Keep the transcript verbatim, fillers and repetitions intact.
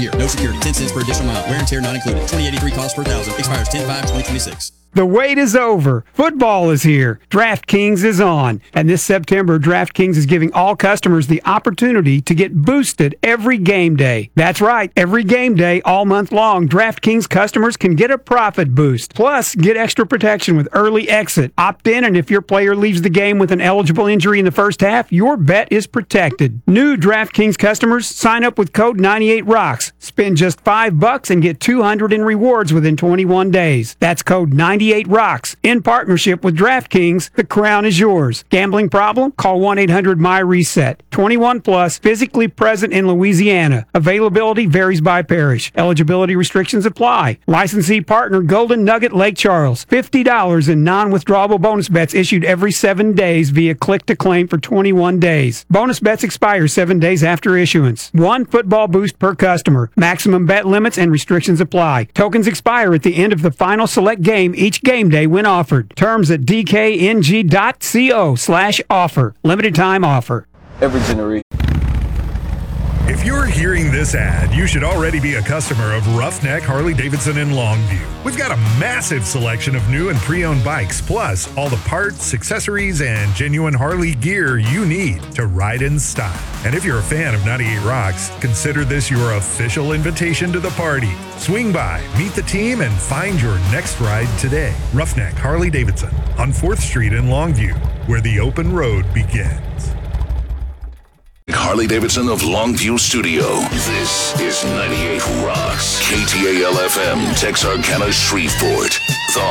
Year. No security. ten cents per additional mile. Wear and tear not included. twenty eighty-three cost per thousand. Expires ten five twenty twenty-six. The wait is over. Football is here. DraftKings is on. And this September, DraftKings is giving all customers the opportunity to get boosted every game day. That's right. Every game day, all month long, DraftKings customers can get a profit boost. Plus, get extra protection with early exit. Opt in, and if your player leaves the game with an eligible injury in the first half, your bet is protected. New DraftKings customers sign up with code ninety-eight rocks. Spend just five bucks and get two hundred in rewards within twenty-one days. That's code ninety-eight rocks. In partnership with DraftKings, the crown is yours. Gambling problem? Call one eight hundred M Y reset. twenty-one plus, physically present in Louisiana. Availability varies by parish. Eligibility restrictions apply. Licensee partner Golden Nugget Lake Charles. fifty dollars in non-withdrawable bonus bets issued every seven days via click to claim for twenty-one days. Bonus bets expire seven days after issuance. One football boost per customer. Maximum bet limits and restrictions apply. Tokens expire at the end of the final select game each game day when offered. Terms at dkng.co slash offer. Limited time offer. Every generation. If you're hearing this ad, you should already be a customer of Roughneck Harley-Davidson in Longview. We've got a massive selection of new and pre-owned bikes, plus all the parts, accessories, and genuine Harley gear you need to ride in style. And if you're a fan of ninety-eight Rocks, consider this your official invitation to the party. Swing by, meet the team, and find your next ride today. Roughneck Harley-Davidson on fourth Street in Longview, where the open road begins. Harley-Davidson of Longview Studio. This is ninety-eight Rocks. K T A L F M, Texarkana, Shreveport. The